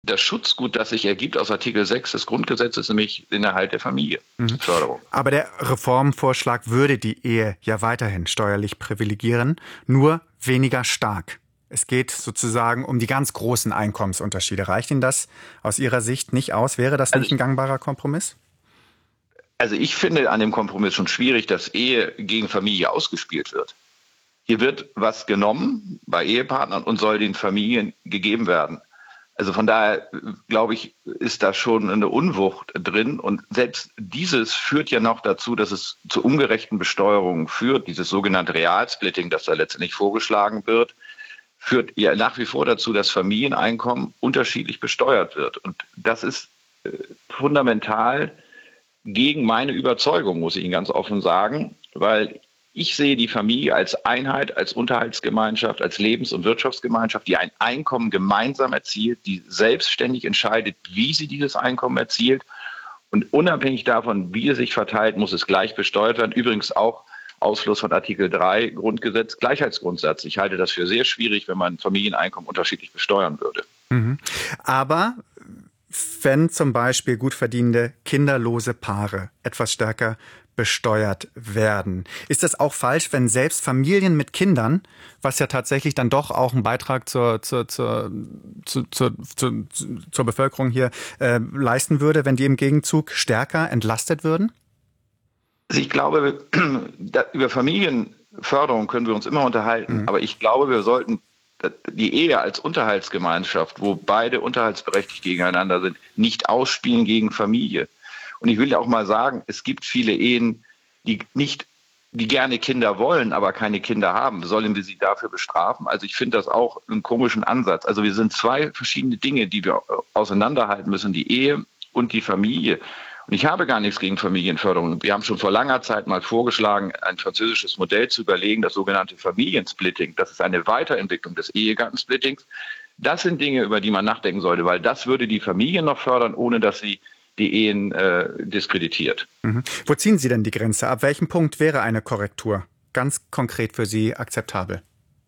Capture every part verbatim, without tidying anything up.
das Schutzgut, das sich ergibt aus Artikel sechs des Grundgesetzes, nämlich den Erhalt der Familie. Mhm. Förderung. Aber der Reformvorschlag würde die Ehe ja weiterhin steuerlich privilegieren, nur weniger stark. Es geht sozusagen um die ganz großen Einkommensunterschiede. Reicht Ihnen das aus Ihrer Sicht nicht aus? Wäre das nicht Also ein gangbarer Kompromiss? Also ich finde an dem Kompromiss schon schwierig, dass Ehe gegen Familie ausgespielt wird. Hier wird was genommen bei Ehepartnern und soll den Familien gegeben werden. Also von daher, glaube ich, ist da schon eine Unwucht drin. Und selbst dieses führt ja noch dazu, dass es zu ungerechten Besteuerungen führt. Dieses sogenannte Realsplitting, das da letztendlich vorgeschlagen wird, führt ja nach wie vor dazu, dass Familieneinkommen unterschiedlich besteuert wird. Und das ist äh, fundamental gegen meine Überzeugung, muss ich Ihnen ganz offen sagen, weil ich sehe die Familie als Einheit, als Unterhaltsgemeinschaft, als Lebens- und Wirtschaftsgemeinschaft, die ein Einkommen gemeinsam erzielt, die selbstständig entscheidet, wie sie dieses Einkommen erzielt. Und unabhängig davon, wie es sich verteilt, muss es gleich besteuert werden. Übrigens auch Ausschluss von Artikel drei Grundgesetz, Gleichheitsgrundsatz. Ich halte das für sehr schwierig, wenn man Familieneinkommen unterschiedlich besteuern würde. Mhm. Aber wenn zum Beispiel gut verdienende kinderlose Paare etwas stärker besteuert werden. Ist das auch falsch, wenn selbst Familien mit Kindern, was ja tatsächlich dann doch auch einen Beitrag zur, zur, zur, zur, zur, zur, zur Bevölkerung hier äh, leisten würde, wenn die im Gegenzug stärker entlastet würden? Also ich glaube, über Familienförderung können wir uns immer unterhalten, mhm. aber ich glaube, wir sollten die Ehe als Unterhaltsgemeinschaft, wo beide unterhaltsberechtigt gegeneinander sind, nicht ausspielen gegen Familie. Und ich will ja auch mal sagen, es gibt viele Ehen, die nicht, die gerne Kinder wollen, aber keine Kinder haben. Sollen wir sie dafür bestrafen? Also ich finde das auch einen komischen Ansatz. Also wir sind zwei verschiedene Dinge, die wir auseinanderhalten müssen, die Ehe und die Familie. Und ich habe gar nichts gegen Familienförderung. Wir haben schon vor langer Zeit mal vorgeschlagen, ein französisches Modell zu überlegen, das sogenannte Familiensplitting. Das ist eine Weiterentwicklung des Ehegattensplittings. Das sind Dinge, über die man nachdenken sollte, weil das würde die Familien noch fördern, ohne dass sie die Ehen äh, diskreditiert. Mhm. Wo ziehen Sie denn die Grenze? Ab welchem Punkt wäre eine Korrektur ganz konkret für Sie akzeptabel?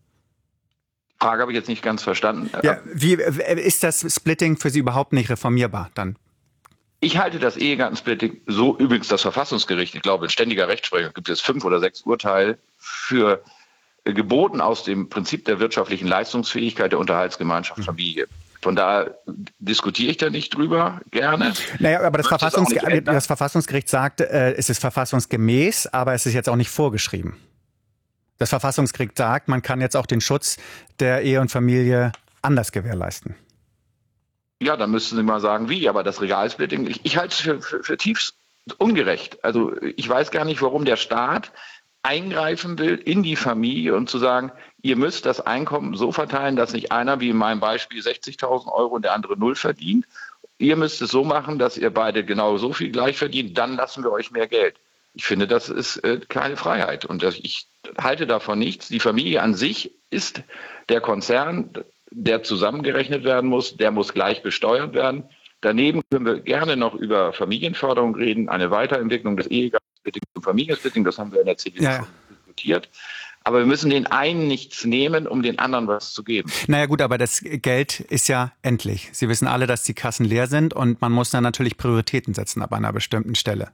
Die Frage habe ich jetzt nicht ganz verstanden. Ja, wie ist das Splitting für Sie überhaupt nicht reformierbar dann? Ich halte das Ehegattensplitting, so übrigens das Verfassungsgericht, ich glaube in ständiger Rechtsprechung gibt es fünf oder sechs Urteile, für geboten aus dem Prinzip der wirtschaftlichen Leistungsfähigkeit der Unterhaltsgemeinschaft mhm. Familie. Von daher diskutiere ich da nicht drüber, gerne. Naja, aber das, Verfassungsge- das Verfassungsgericht sagt, äh, es ist verfassungsgemäß, aber es ist jetzt auch nicht vorgeschrieben. Das Verfassungsgericht sagt, man kann jetzt auch den Schutz der Ehe und Familie anders gewährleisten. Ja, dann müssten Sie mal sagen, wie. Aber das Realsplitting, ich, ich halte es für, für, für tiefst ungerecht. Also ich weiß gar nicht, warum der Staat eingreifen will in die Familie und zu sagen, ihr müsst das Einkommen so verteilen, dass nicht einer, wie in meinem Beispiel, sechzigtausend Euro und der andere null verdient. Ihr müsst es so machen, dass ihr beide genau so viel gleich verdient, dann lassen wir euch mehr Geld. Ich finde, das ist äh, keine Freiheit und das, ich halte davon nichts. Die Familie an sich ist der Konzern, der zusammengerechnet werden muss, der muss gleich besteuert werden. Daneben können wir gerne noch über Familienförderung reden, eine Weiterentwicklung des Ehegattensplittings zum Familiensplitting, das haben wir in der C D U ja. schon diskutiert. Aber wir müssen den einen nichts nehmen, um den anderen was zu geben. Naja gut, aber das Geld ist ja endlich. Sie wissen alle, dass die Kassen leer sind und man muss dann natürlich Prioritäten setzen ab einer bestimmten Stelle.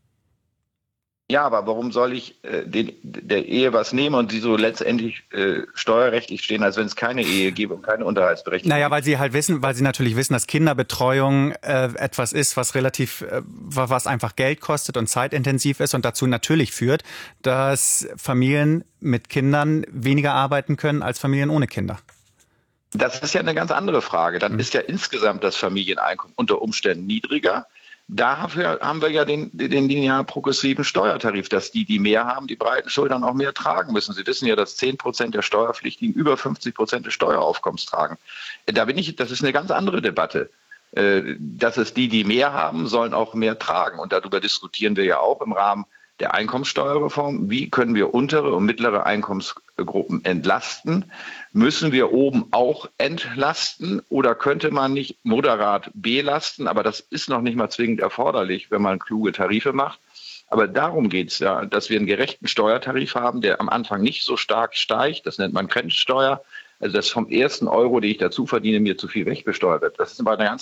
Ja, aber warum soll ich äh, den, der Ehe was nehmen und sie so letztendlich äh, steuerrechtlich stehen, als wenn es keine Ehe gäbe und keine Unterhaltsberechtigung? Naja, weil sie halt wissen, weil sie natürlich wissen, dass Kinderbetreuung äh, etwas ist, was relativ, äh, was einfach Geld kostet und zeitintensiv ist und dazu natürlich führt, dass Familien mit Kindern weniger arbeiten können als Familien ohne Kinder. Das ist ja eine ganz andere Frage. Dann mhm. ist ja insgesamt das Familieneinkommen unter Umständen niedriger. Dafür haben wir ja den, den linear progressiven Steuertarif, dass die, die mehr haben, die breiten Schultern auch mehr tragen müssen. Sie wissen ja, dass zehn Prozent der Steuerpflichtigen über fünfzig Prozent des Steueraufkommens tragen. Da bin ich, das ist eine ganz andere Debatte. Dass es die, die mehr haben, sollen auch mehr tragen. Und darüber diskutieren wir ja auch im Rahmen der Einkommensteuerreform. Wie können wir untere und mittlere Einkommensgruppen entlasten? Müssen wir oben auch entlasten oder könnte man nicht moderat belasten? Aber das ist noch nicht mal zwingend erforderlich, wenn man kluge Tarife macht. Aber darum geht es ja, dass wir einen gerechten Steuertarif haben, der am Anfang nicht so stark steigt. Das nennt man Grenzsteuer. Also dass vom ersten Euro, den ich dazu verdiene, mir zu viel wegbesteuert wird. Das ist aber eine ganz